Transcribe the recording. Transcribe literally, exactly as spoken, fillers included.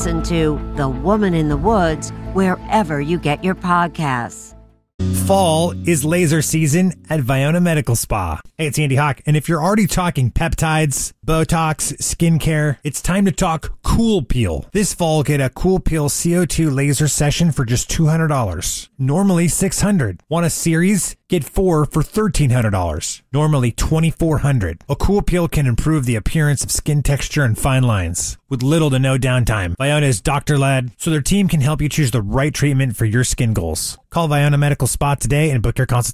listen to The Woman in the Woods wherever you get your podcasts. Fall is laser season at Viona Medical Spa. Hey, it's Andy Hawk, and if you're already talking peptides, Botox, skincare, it's time to talk Cool Peel. This fall, get a Cool Peel C O two laser session for just two hundred dollars. Normally six hundred dollars. Want a series? Get four for thirteen hundred dollars. Normally twenty-four hundred dollars. A Cool Peel can improve the appearance of skin texture and fine lines with little to no downtime. Viona is doctor-led, so their team can help you choose the right treatment for your skin goals. Call Viona Medical Spa today and book your consultation.